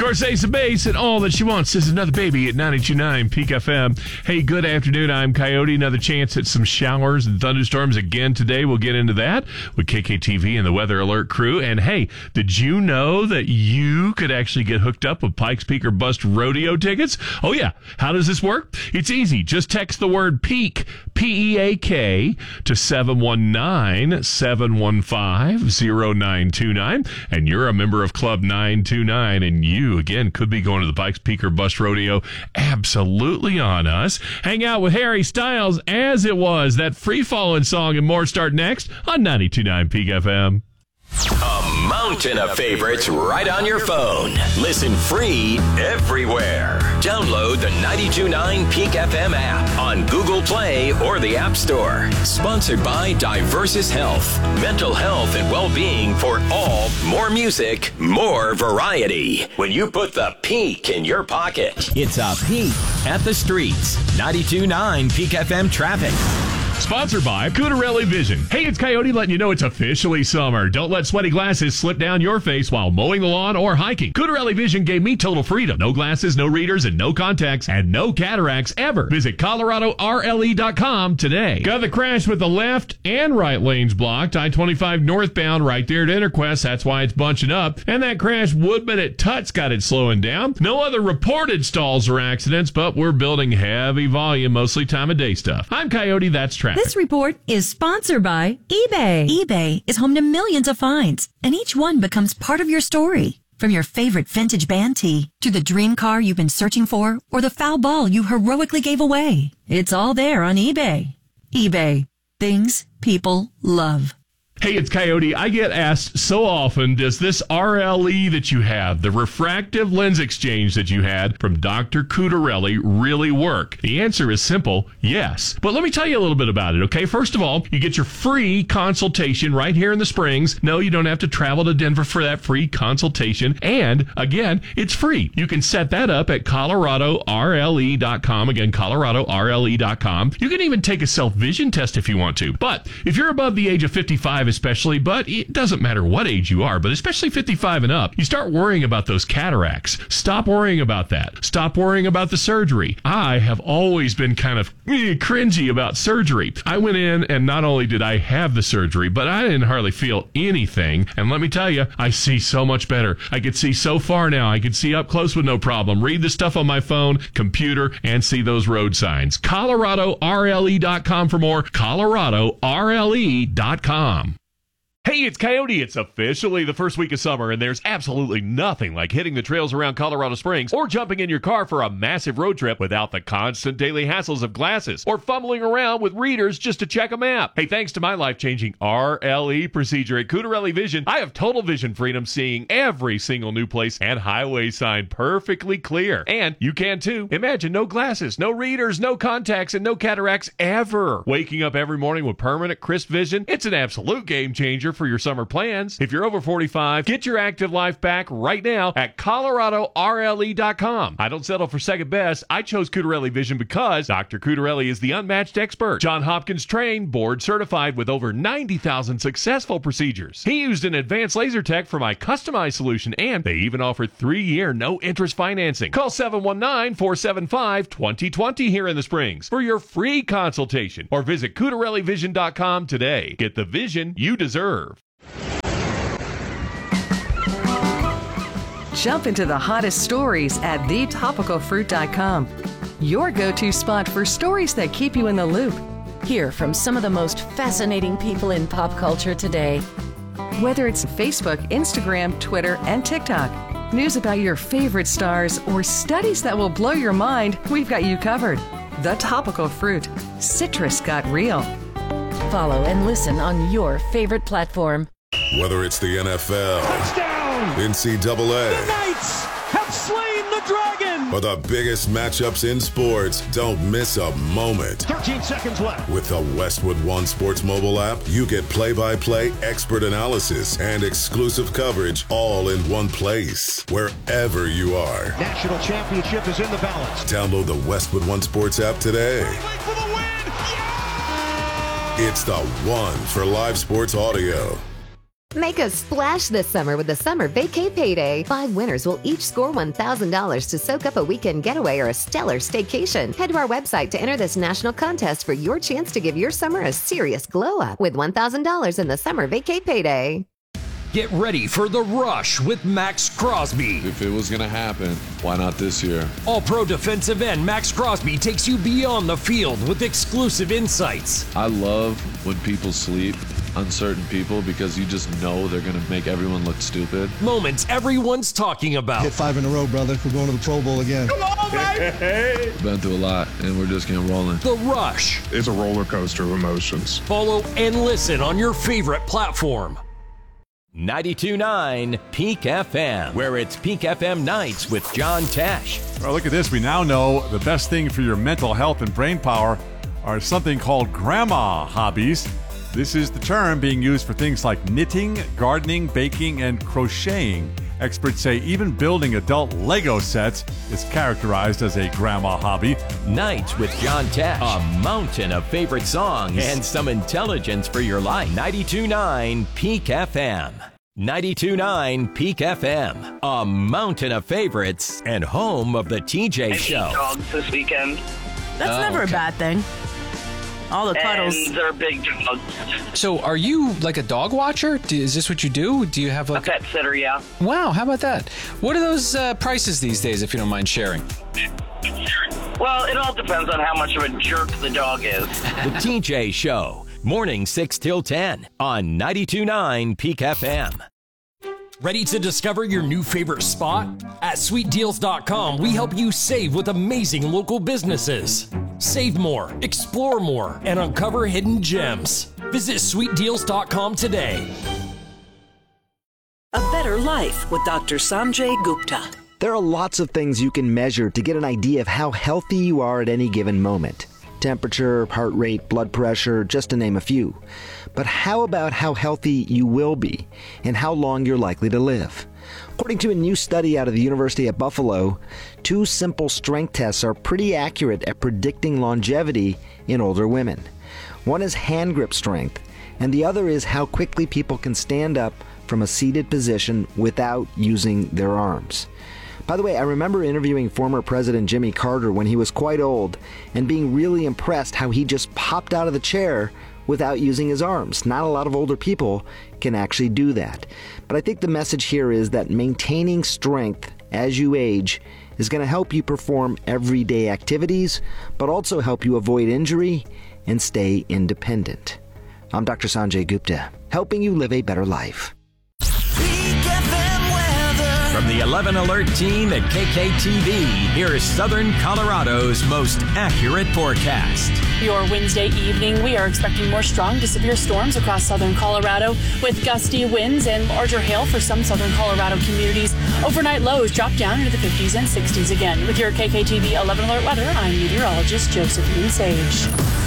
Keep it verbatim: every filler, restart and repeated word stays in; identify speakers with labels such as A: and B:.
A: Scorsese Bass and all that she wants is another baby at ninety-two point nine Peak F M. Hey, good afternoon. I'm Coyote. Another chance at some showers and thunderstorms again today. We'll get into that with K K T V and the Weather Alert crew. And hey, did you know that you could actually get hooked up with Pikes Peak or Bust rodeo tickets? Oh, yeah. How does this work? It's easy. Just text the word PEAK, P E A K, to seven one nine, seven one five, zero nine two nine, and you're a member of Club nine two nine, and you, again, could be going to the Pikes Peak or Bust rodeo absolutely on us. Hang out with Harry Styles as it was. That free-falling song and more start next on ninety-two point nine Peak F M.
B: A mountain of favorites right on your phone. Listen free everywhere. Download the ninety-two point nine Peak F M app on Google Play or the App Store. Sponsored by Diversus Health. Mental health and well-being for all. More music, more variety. When you put the Peak in your pocket, it's a peek at the streets. ninety-two point nine Peak F M traffic.
A: Sponsored by Cutarelli Vision. Hey, it's Coyote letting you know it's officially summer. Don't let sweaty glasses slip down your face while mowing the lawn or hiking. Cutarelli Vision gave me total freedom. No glasses, no readers, and no contacts, and no cataracts ever. Visit Colorado R L E dot com today. Got the crash with the left and right lanes blocked. I twenty-five northbound right there at Interquest. That's why it's bunching up. And that crash Woodman at Tut's got it slowing down. No other reported stalls or accidents, but we're building heavy volume, mostly time of day stuff. I'm Coyote, that's traffic.
C: This report is sponsored by eBay. eBay is home to millions of finds, and each one becomes part of your story. From your favorite vintage band tee to the dream car you've been searching for or the foul ball you heroically gave away. It's all there on eBay. eBay. Things people love.
A: Hey, it's Coyote. I get asked so often, does this R L E that you have, the refractive lens exchange that you had from Doctor Cutarelli, really work? The answer is simple, yes. But let me tell you a little bit about it, okay? First of all, you get your free consultation right here in the Springs. No, you don't have to travel to Denver for that free consultation. And, again, it's free. You can set that up at Colorado R L E dot com. Again, Colorado R L E dot com. You can even take a self-vision test if you want to. But if you're above the age of fifty-five, especially, but it doesn't matter what age you are, but especially fifty-five and up, you start worrying about those cataracts. Stop worrying about that. Stop worrying about the surgery. I have always been kind of eh, cringy about surgery. I went in and not only did I have the surgery, but I didn't hardly feel anything. And let me tell you, I see so much better. I could see so far now. I could see up close with no problem. Read the stuff on my phone, computer, and see those road signs. Colorado R L E dot com for more. Colorado R L E dot com. Hey, it's Coyote. It's officially the first week of summer, and there's absolutely nothing like hitting the trails around Colorado Springs or jumping in your car for a massive road trip without the constant daily hassles of glasses or fumbling around with readers just to check a map. Hey, thanks to my life-changing R L E procedure at Cutarelli Vision, I have total vision freedom, seeing every single new place and highway sign perfectly clear. And you can too. Imagine no glasses, no readers, no contacts, and no cataracts ever. Waking up every morning with permanent crisp vision, it's an absolute game changer for your summer plans. If you're over forty-five, get your active life back right now at Colorado R L E dot com. I don't settle for second best. I chose Cutarelli Vision because Doctor Cutarelli is the unmatched expert. John Hopkins trained, board certified with over ninety thousand successful procedures. He used an advanced laser tech for my customized solution, and they even offer three-year no-interest financing. Call seven one nine, four seven five, two zero two zero here in the Springs for your free consultation, or visit Cutarelli Vision dot com today. Get the vision you deserve.
D: Jump into the hottest stories at the topical fruit dot com. Your go-to spot for stories that keep you in the loop.
E: Hear from some of the most fascinating people in pop culture today.
D: Whether it's Facebook, Instagram, Twitter, and TikTok, news about your favorite stars, or studies that will blow your mind, we've got you covered. The Topical Fruit. Citrus got real.
E: Follow and listen on your favorite platform.
F: Whether it's the N F L,
G: touchdown,
F: N C double A,
G: the Knights have slain the dragon,
F: or the biggest matchups in sports, don't miss a moment.
G: thirteen seconds left.
F: With the Westwood One Sports mobile app, you get play-by-play expert analysis and exclusive coverage all in one place, wherever you are.
G: National championship is in the balance.
F: Download the Westwood One Sports app today.
G: For the win. Yeah!
F: It's the one for live sports audio.
H: Make a splash this summer with the Summer Vacay Payday. Five winners will each score one thousand dollars to soak up a weekend getaway or a stellar staycation. Head to our website to enter this national contest for your chance to give your summer a serious glow-up with one thousand dollars in the Summer Vacay Payday.
I: Get ready for the rush with Max Crosby.
J: If it was going to happen, why not this year?
I: All-pro defensive end Max Crosby takes you beyond the field with exclusive insights.
J: I love when people sleep on certain people because you just know they're going to make everyone look stupid.
I: Moments everyone's talking about.
K: Hit five in a row, brother. We're going to the Pro Bowl again.
G: Come on, baby!
J: We've been through a lot, and we're just getting rolling.
I: The Rush.
L: It's a roller coaster of emotions.
I: Follow and listen on your favorite platform.
B: ninety-two point nine Peak F M, where it's Peak F M Nights with John Tesh.
M: Well, look at this. We now know the best thing for your mental health and brain power are something called grandma hobbies. This is the term being used for things like knitting, gardening, baking, and crocheting. Experts say even building adult Lego sets is characterized as a grandma hobby.
B: Nights with John Tesh. A mountain of favorite songs and some intelligence for your life. ninety-two point nine Peak F M. ninety-two point nine Peak F M. A mountain of favorites and home of the T J
N: I
B: Show.
N: ate dogs this weekend.
O: That's
N: Oh,
O: never
N: okay.
O: a bad thing. All the cuddles.
N: And they're big dogs.
P: So are you like a dog watcher? Do, is this what you do? Do you have like
N: a pet sitter, yeah.
P: Wow, how about that? What are those uh, prices these days, if you don't mind sharing?
N: Well, it all depends on how much of a jerk the dog is.
B: The T J Show. Morning six till ten on ninety-two point nine Peak F M.
I: Ready to discover your new favorite spot? At sweet deals dot com, we help you save with amazing local businesses. Save more, explore more, and uncover hidden gems. Visit sweet deals dot com today.
Q: A Better Life with Doctor Sanjay Gupta.
R: There are lots of things you can measure to get an idea of how healthy you are at any given moment. Temperature, heart rate, blood pressure, just to name a few. But how about how healthy you will be and how long you're likely to live? According to a new study out of the University at Buffalo, two simple strength tests are pretty accurate at predicting longevity in older women. One is hand grip strength, and the other is how quickly people can stand up from a seated position without using their arms. By the way, I remember interviewing former President Jimmy Carter when he was quite old and being really impressed how he just popped out of the chair without using his arms. Not a lot of older people can actually do that. But I think the message here is that maintaining strength as you age is going to help you perform everyday activities, but also help you avoid injury and stay independent. I'm Doctor Sanjay Gupta, helping you live a better life.
B: From the eleven Alert team at K K T V, here is Southern Colorado's most accurate forecast.
S: Your Wednesday evening, we are expecting more strong to severe storms across southern Colorado with gusty winds and larger hail for some southern Colorado communities. Overnight lows drop down into the fifties and sixties again. With your K K T V eleven Alert weather, I'm meteorologist Josephine Sage.